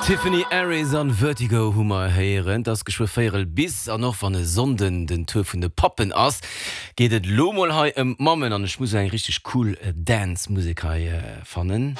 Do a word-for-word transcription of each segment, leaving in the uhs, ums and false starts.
Tiffany Harris an Vertigo Hummer heieren, das Geschwfeierel bis an noch van de Sonden den Tour vun de Poppen ass. Geet et Lomolhai em Mammen an ich muss eng richtig cool äh, Dance-Musiker äh, fannen.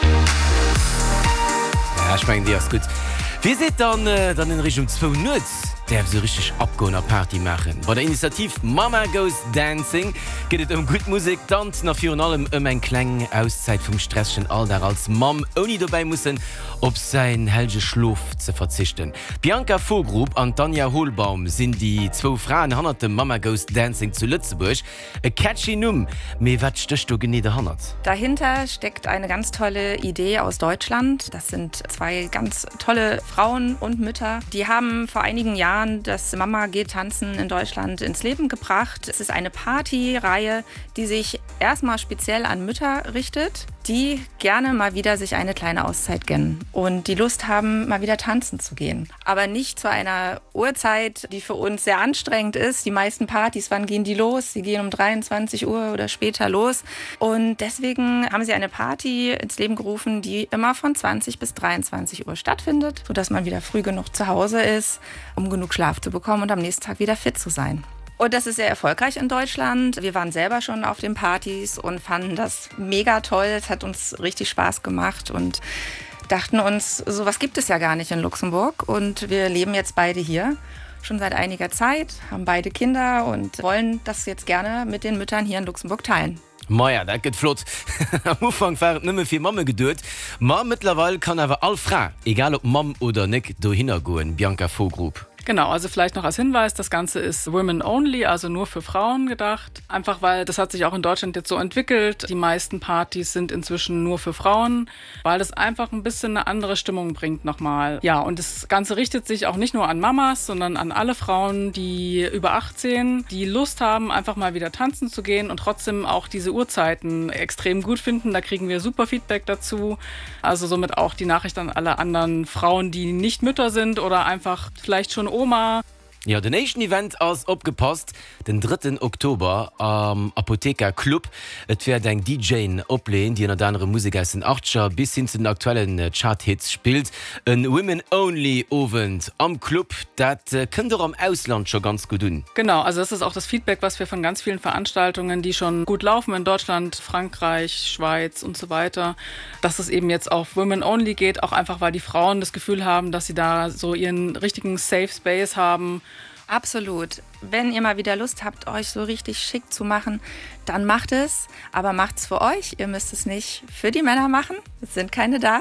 Ja, ich mein, die ist gut. Wie seht dann, äh, dann in Richtung zwei Nutz? Der so richtig abgehoner Party machen. Bei der Initiative Mama Goes Dancing geht es um gut Musik, Tanz, nach vor allem um ein kleine Auszeit vom stressischen Alter als Mom, ohne dabei müssen, auf seinen helge Schlaf zu verzichten. Bianca Vogrup und Tanja Hohlbaum sind die zwei Frauen hinter dem Mama Goes Dancing zu Lützeburg. Ein catchy Num, aber was stößt du genau dahinter? Dahinter steckt eine ganz tolle Idee aus Deutschland. Das sind zwei ganz tolle Frauen und Mütter. Die haben vor einigen Jahren das Mama geht tanzen in Deutschland ins Leben gebracht. Es ist eine Partyreihe, die sich erstmal speziell an Mütter richtet, die gerne mal wieder sich eine kleine Auszeit gönnen und die Lust haben, mal wieder tanzen zu gehen. Aber nicht zu einer Uhrzeit, die für uns sehr anstrengend ist. Die meisten Partys, wann gehen die los? Sie gehen um dreiundzwanzig Uhr oder später los. Und deswegen haben sie eine Party ins Leben gerufen, die immer von zwanzig bis dreiundzwanzig Uhr stattfindet, sodass man wieder früh genug zu Hause ist, um genug Schlaf zu bekommen und am nächsten Tag wieder fit zu sein. Und das ist sehr erfolgreich in Deutschland. Wir waren selber schon auf den Partys und fanden das mega toll. Es hat uns richtig Spaß gemacht und dachten uns, sowas gibt es ja gar nicht in Luxemburg. Und wir leben jetzt beide hier schon seit einiger Zeit, haben beide Kinder und wollen das jetzt gerne mit den Müttern hier in Luxemburg teilen. Maja, das geht flott. Am Anfang war es nicht mehr viel Mama geduld. Ma mittlerweile kann aber alle Frauen, egal ob Mom oder nicht, da hingehen, Bianca Vogrup. Genau, also vielleicht noch als Hinweis, das Ganze ist Women Only, also nur für Frauen gedacht. Einfach weil das hat sich auch in Deutschland jetzt so entwickelt. Die meisten Partys sind inzwischen nur für Frauen, weil das einfach ein bisschen eine andere Stimmung bringt nochmal. Ja, und das Ganze richtet sich auch nicht nur an Mamas, sondern an alle Frauen, die über achtzehn, die Lust haben, einfach mal wieder tanzen zu gehen und trotzdem auch diese Uhrzeiten extrem gut finden. Da kriegen wir super Feedback dazu. Also somit auch die Nachricht an alle anderen Frauen, die nicht Mütter sind oder einfach vielleicht schon Oma. Ja, der nächste Event ist abgepasst, den dritten Oktober am Apotheker Club. Es wird ein D J ablehnen, die eine andere Musik aus den achtziger bis hin zu den aktuellen Chart-Hits spielt. Ein Women-Only-Event am Club, das könnt ihr am Ausland schon ganz gut tun. Genau, also das ist auch das Feedback, was wir von ganz vielen Veranstaltungen, die schon gut laufen in Deutschland, Frankreich, Schweiz und so weiter, dass es eben jetzt auf Women-Only geht, auch einfach, weil die Frauen das Gefühl haben, dass sie da so ihren richtigen Safe Space haben. Absolut. Wenn ihr mal wieder Lust habt, euch so richtig schick zu machen, dann macht es. Aber macht's für euch. Ihr müsst es nicht für die Männer machen. Es sind keine da.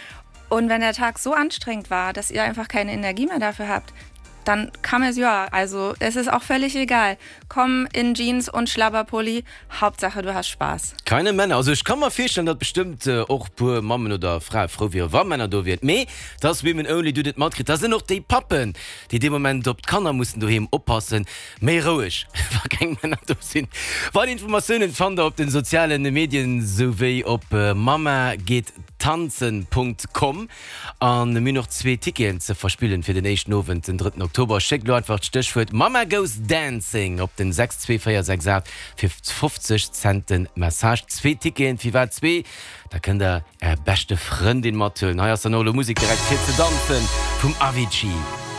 Und wenn der Tag so anstrengend war, dass ihr einfach keine Energie mehr dafür habt, dann kann es ja. Also es ist auch völlig egal. Komm in Jeans und Schlabberpulli. Hauptsache, du hast Spaß. Keine Männer. Also ich kann mir vorstellen, dass bestimmt äh, auch pur Mammen oder Frau froh wie war Männer da wird. Me, das Women Only do das Madrid. Das sind noch die Pappen, die in dem Moment ob die Kinder mussten daheim aufpassen. Mehr ruhig, weil keine Männer da sind. Weil Informationen fand ihr auf den sozialen Medien sowie auf äh, mama geht tanzen punkt com an mir noch zwei Tickets zu verspielen für den nächsten Abend, den dritten Oktober. Schickt nur einfach Stichwort Mama Goes Dancing auf den sechs zwei vier sechs acht für fünfzig Cent Massage. Zwei Tickets, für was zwei? Da könnt ihr äh, beste Freundin mal tun. Na ja, ist dann noch Musik direkt für zu tanzen vom Avicii.